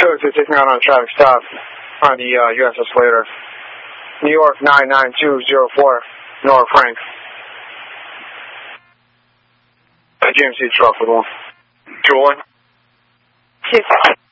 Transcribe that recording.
202, take me out on a traffic stop on the USS Slater. New York 99204, North Frank. GMC truck with one. 2-1. 2-5.